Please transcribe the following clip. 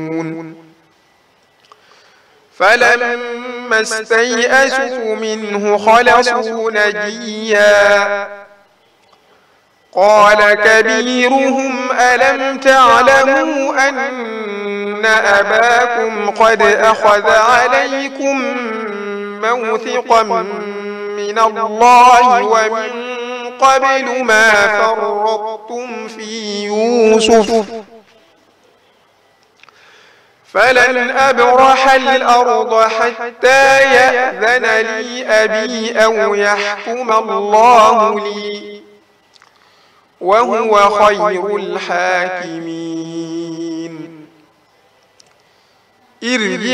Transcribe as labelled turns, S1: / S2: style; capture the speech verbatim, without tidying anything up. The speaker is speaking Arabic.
S1: فلما استيئسوا منه خلصوا نجيا قال كبيرهم ألم تعلموا أن أباكم قد أخذ عليكم موثقا من الله ومن قبل ما فرطتم في يوسف فلن أبرح الأرض حتى يأذن لي أبي أو يحكم الله لي وهو خير الحاكمين.